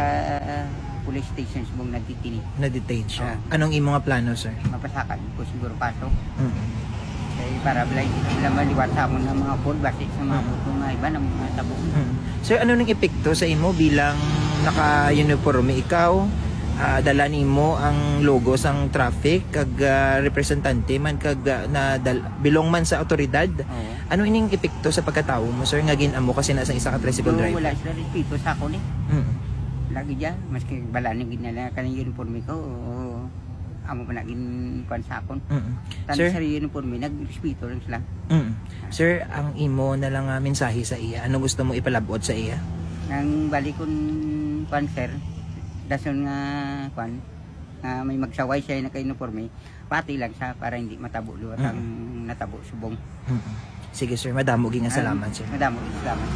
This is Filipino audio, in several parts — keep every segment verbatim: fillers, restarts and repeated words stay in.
police station subong nagtitini. Na-detain siya. Ah. Anong imo nga plano, sir? Mapasakan ko siguro paso. Mm. Kaya para balay sila maliwat sa amon ng mga food basi sa mga buto nga iba ng mga tabo. Mm. Sir, ano nang epekto sa imo bilang naka-uniforme ikaw? Uh, dala nimo ang logo sang traffic kag uh, representante man kag uh, na dal, bilong man sa otoridad. Oo. Ano ining epekto sa pagkatao mo, sir, nga ginamo kasi nasa isa ka tricycle So, driver? wala sila respeto sa ako ni. Mm. Lagi dyan, maski balanin ginala kanang uniforme ko. O, amo pa naging kwan sa akon. Mm. Tan Sir? sa uniforme nagrespeto lang sila. Mm. Sir, ang imo na lang uh, mensahe sa iya. Ano gusto mo ipalabot sa iya? Nang balikon kwan sir, dason nga kwan nga may magsaway siya na kay uniforme, pati lang siya para hindi matabo luwat ang Mm. natabo subong. Mm. Sige, sir, madamo gi nga salamat, sir. Madamo gi salamat.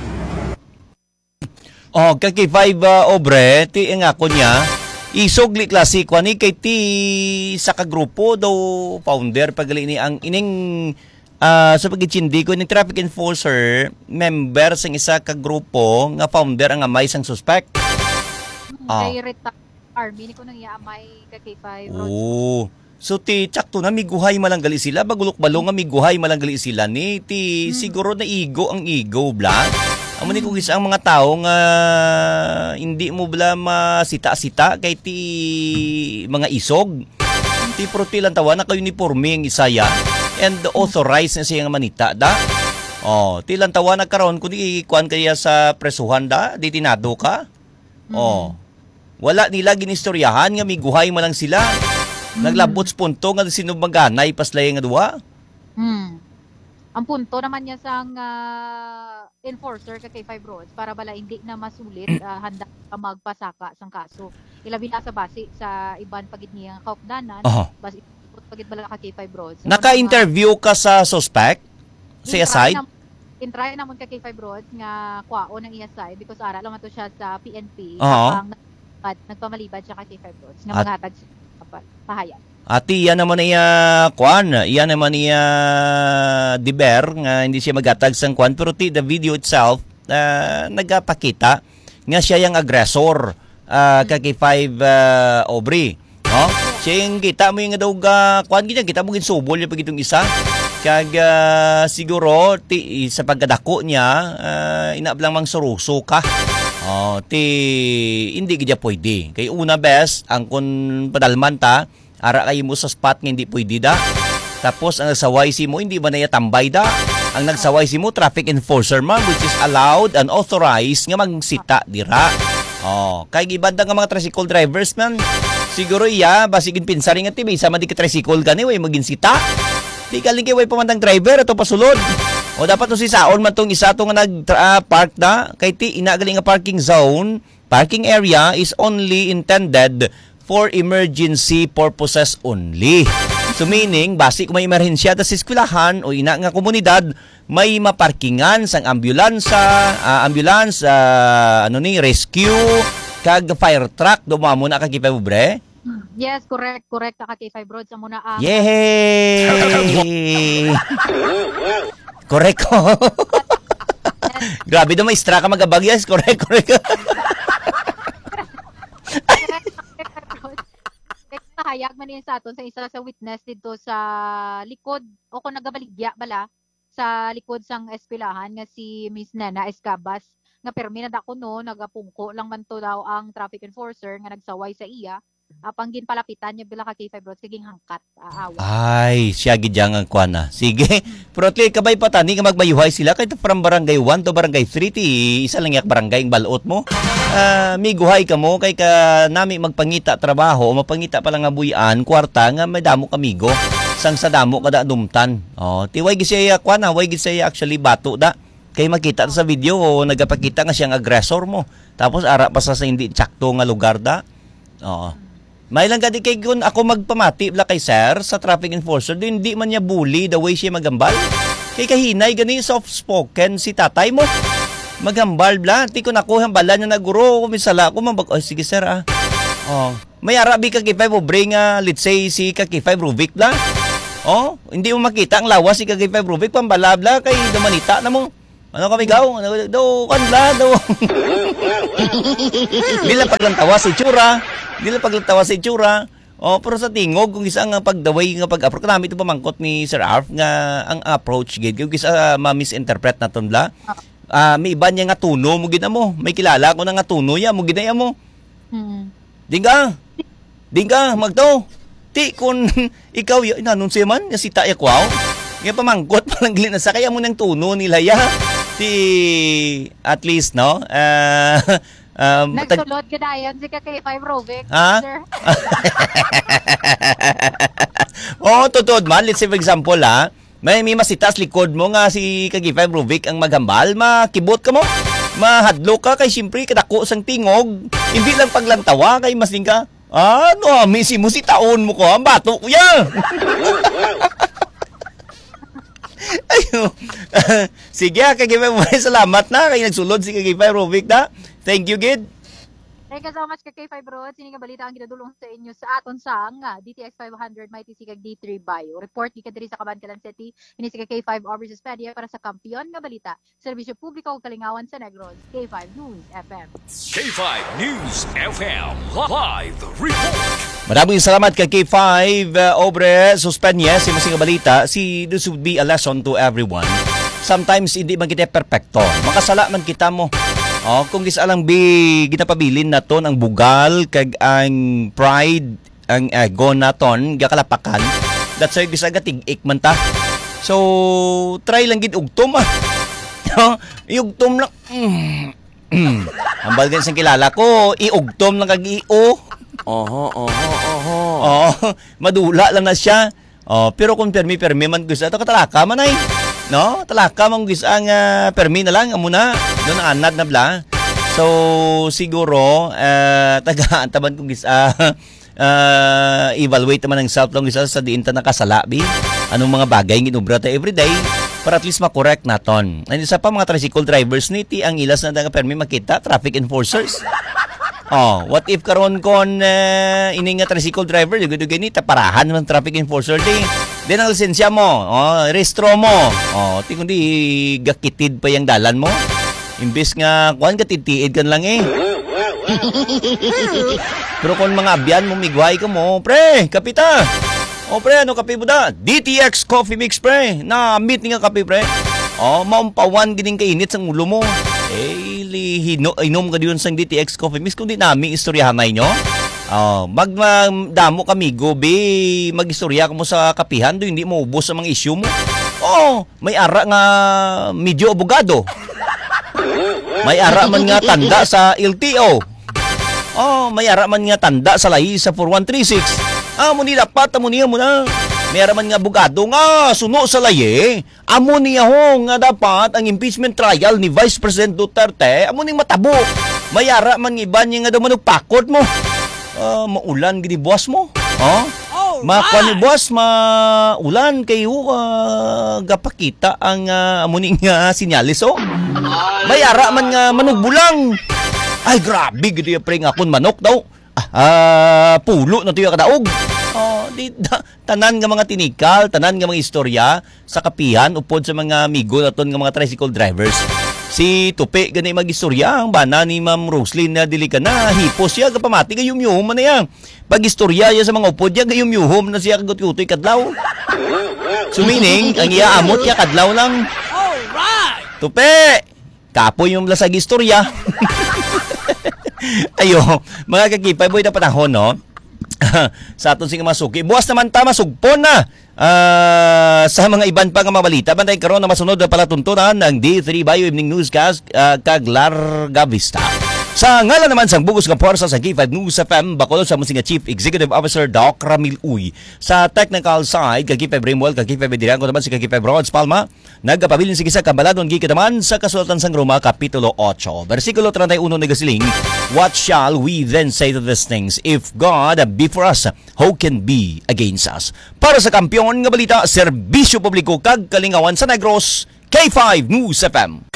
Oh, kaki five uh, obre, ti nga ko niya, isogli klase ko ni kay ti sa kagrupo daw founder pagali ni ang ining uh, sa pagitsindi ko ni traffic enforcer member sang isa ka grupo nga founder ang amay sang suspect. Ah. Kay Rita Army ni ko nang iamay ka K five. Oh. So ti tsakto na miguhay malanggali sila bagulok balong nga miguhay malanggali sila ni ti hmm. siguro na ego ang ego bla. Amo ni kung isa ang mga tao nga hindi mo bala masita-sita kay ti mga isog. Ti proti lang tawa na kayo uniforme ang isaya and authorized na siya nga manita da. Oh, ti lang tawa na karon kun ikuan kaya sa presuhan da, di tinado ka. Oh. Wala nila ginistoryahan nga miguhay man lang sila. Naglabot sa punto nga sino maganay paslay nga duwa. Hmm. Ang punto naman niya sang uh, enforcer ka K five roads para bala hindi na masulit uh, handa ka magpasaka sang kaso. Ilabi na sa base sa iban pagid niya kaupdanan, uh-huh. base pagid bala ka K five roads. So, naka-interview ka sa suspect? Sa side? In-try namon ka K five roads nga kwao ng iya side because ara lang to siya sa P N P. Uh-huh. Ang nagpamalibad siya ka K five roads nga At, maghatag pahayag. Ati, yan naman niya, kwan, yan naman niya diber, nga hindi siya magatag sang kwan, pero ti, the video itself, uh, nagpakita, nga siya yung aggressor, uh, kaki five uh, Aubrey, no? Siya yung kita mo yung daw, uh, kwan, kita, kita mo ginsubol yung pag itong isa, kag uh, siguro, ti, sa pagkadako niya, uh, inablang mang suruso ka, oh, ti, hindi gidya pwede, kay una best, ang kun padalman ta, ara kayo mo sa spot nga hindi pwede da. Tapos ang nagsaway si mo, hindi ba na tambay da? Ang nagsaway si mo, traffic enforcer man, which is allowed and authorized nga magsita dira. Oh, kay gibanda nga mga tricycle drivers man, siguro iya, basigin pinsari nga tibi, sama di ka tricycle ka ni, way maginsita. Di ka lingkay way pamandang driver, ato pasulod. O dapat to si Saon man tong isa to nga nag-park uh, da, kay ti inagaling nga parking zone, parking area is only intended for emergency purposes only. So meaning, basi kung may emerhensya sa eskwelahan o ina nga komunidad, may maparkingan sang ambulansa, uh, ambulance, uh, ano ni, rescue, kag fire truck, dumamo na kag K five bre? Yes, correct, correct ka K five roads sa muna ang... Yehey! Correct ko. Grabe daw, maestra ka magabag. Yes, correct, correct. Hayag man niya sa aton sa isa sa witness dito sa likod o kung nagabaligya bala sa likod sang eskwelahan nga si Miss Nena Escabas nga permi na dako no nagapungko lang man to daw ang traffic enforcer nga nagsaway sa iya apang ginpalapitan niya bila ka K five roads kaging hangkat aawa. Ay, siya gidyang ang kwan na. Sige. Pero at least kabay patani nga magmayuhay sila kahit from barangay one to barangay three ti isa lang yak barangay ang balot mo. Uh, miguhay ka mo kay ka nami magpangita trabaho, mapangita pa lang nga buyan, kwarta nga may damo kamigo. Sang sa damo kada dumtan. Oh, ti way gisaya kwan na, way gisaya actually bato da. Kay makita sa video o nagapakita nga siyang aggressor mo. Tapos ara pa sa hindi tsakto nga lugar da. Oo. May lang gadi kay kun ako magpamati bla kay sir sa traffic enforcer, do hindi man niya bully the way siya magambal. Kay kahinay gani soft spoken si tatay mo. Magambal bla, ti ko nakuha bala niya na guro, kumisala ko mabag oh, sige sir ah. Oh, may arabi ka K five bring uh, let's say si ka K five Rubik bla. Oh, hindi mo makita ang lawas si ka K five Rubik pambala bla kay dumanita na mo. Ano kami gaw? Ano daw kanla daw. Di lang paglantawa sa itsura. Di lang paglantawa sa itsura. Oh, pero sa tingog kung isa nga pagdaway nga pag-approach kami ito pamangkot ni Sir Arf nga ang approach gid kung isa uh, ma-misinterpret naton la. Ah, uh, may iba niya nga tuno mo gid mo. May kilala ko na nga tuno ya mo gid mo. Hmm. Dinga. Dinga magto. Ti kun ikaw ya inanunsi man nga si Tayak wow. Nga pamangkot pa lang gili na sa kaya mo nang tuno nila ya. Ti at least no. Uh, Um, Nagsulod ka na yan si K K five Rovic, ha? sir. Oo, oh, totoo man. Let's say for example, ha, may, may masitas likod mo nga si K K five Rovic ang maghambal, makibot ka mo, mahadlo ka, kay siyempre kadako sang tingog, hindi lang paglantawa, kay masing ka, ah, no, misi mo si taon mo ko, ang bato, kuya. Ayun. Sige, K K five, salamat na, kay nagsulod si K K five Rovic na. Thank you, Gid. Thank you so much, K K five Rod. Sini nga balita ang ginadulong sa inyo sa aton sang uh, D T X five hundred Mighty Sikag D three Bio. Report ni kadiri sa Cabancalan City. Ini si K K five over Suspedia para sa kampiyon nga balita. Serbisyo publiko ug kalingawan sa Negros. K five News F M. K five News F M Live Report. Maraming salamat kay K five uh, Obre Suspeña, si Masing Balita. Si this would be a lesson to everyone. Sometimes hindi man kita perfecto. Makasala man kita mo. Oh, kung gisa lang bi ginapabilin naton ang bugal kag ang pride ang ego naton gakalapakan. That's why gisa gatig-ik man ta. So try lang gid ugtom ah. Iugtom lang. Mm. Ang balgan sang kilala ko, iugtom lang kag i-o. Oho, oho, oho. Oh, madula lang na siya. Oh, pero kung permi-permi man gusto ato katalaka man ay. No, talaka mong gusto ang uh, permi na lang amo na. Doon ang anad na bla. So siguro uh, tagaan taban kung gusto uh, uh, evaluate naman ang self lang gusto sa diin ta nakasalabi. Anong mga bagay ginubra ta everyday para at least ma-correct naton. And isa pa mga tricycle drivers niti ang ilas na nga permi makita traffic enforcers. Oh, what if karon kon uh, ini nga tricycle driver dugay ni taparahan ng traffic enforcer di. Then ang lisensya mo, oh, restro mo. Oh, ti kundi gakitid pa yang dalan mo. Imbes nga kuan gatitiid kan lang eh. Pero kon mga abyan mo migway ka mo, pre, kapita. Oh, pre, ano kape mo da? D T X Coffee Mix, pre. Na meet ni nga kape, pre. Oh, maumpawan gining kainit sang ulo mo. Eh, hino, inom ka diyon sang D T X Coffee Mix kundi nami istoryahan na inyo. Oh, mag damo kami gobi, magistorya ka mo sa kapihan do hindi mo ubos sa mga issue mo. Oh, may ara nga medyo abogado. May ara man nga tanda sa L T O. Oh, may ara man nga tanda sa lahi sa four one three six. Ah, mo ni dapat amo niya mo na. May ara man nga abogado nga suno sa lahi. Amo niya ho nga dapat ang impeachment trial ni Vice President Duterte amo ning matabo. May ara man nga iba niya nga daw manugpakot mo. Uh, maulan gini boss mo. Oh? Makuha ni boss, maulan kayo uh, gapakita ang uh, amuning uh, sinyalis oh. May ara man nga manugbulang. Ay grabe gidi pre nga kun manok daw. Ah, uh, pulo na tuyo kadaog. Oh, di da, tanan nga mga tinikal, tanan nga mga istorya sa kapihan upod sa mga amigo naton nga mga tricycle drivers. Si Tupi ganay mag-istorya ang bana ni Ma'am Roslyn na dili ka na hipos siya kapamati gayum-yuhom man niya. Pag-istorya ya sa mga upod ya gayum-yuhom na siya kagut-kutoy kadlaw. So meaning ang iaamot niya kadlaw lang. Alright. Tupi, kapoy yung lasag istorya. Ayo, mga kakipay boy na panahon no. Sa aton sing masuki. Buwas naman ta masugpon na. Uh, sa mga iban pa nga mabalita, bantay karon na masunod na palatuntunan ng D three Bio Evening Newscast uh, kag Larga Vista. Sa ngalan naman sang bugos nga porsa sa K five News F M, bakod sa mga Chief Executive Officer Doc Ramil Uy. Sa technical side, kag K five Rimwell, kag K five Dirango naman si K five Rods Palma, nagapabilin si Gisa Kambaladon gikadaman sa kasulatan sang Roma Kapitulo eight, versikulo thirty-one nagasiling, what shall we then say to these things? If God be for us, who can be against us? Para sa kampiyon nga balita, serbisyo publiko kag kalingawan sa Negros, K five News F M.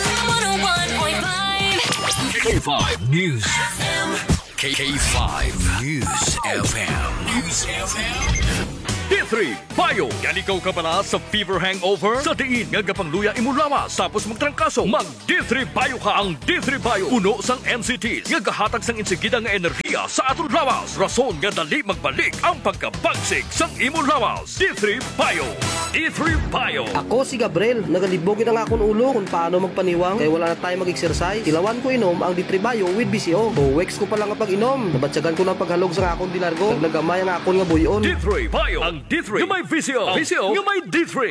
K five News F M. K five News F M. News F M. If three Bio. Yan ikaw ka pala sa fever hangover? Sa diin nga gapangluya imo lawas tapos magtrangkaso. Mag D three Bio ka. Ang D three Bio puno sang M C Ts nga gahatag sang insigida nga enerhiya sa aton lawas. Rason nga dali magbalik ang pagkabagsik sang imo lawas. D three Bio. D three Bio. Ako si Gabriel, nagalibogin ang akong ulo kung paano magpaniwang kaya wala na tayo mag-exercise. Tilawan ko inom ang D three Bio with B C O. Two weeks ko pa lang ang pag-inom. Nabatsagan ko ng paghalog sa akong dilargo. Nagnagamay ang akong nga buyon. D three Bio. Ang D three nga may V C O. V C O nga may D three.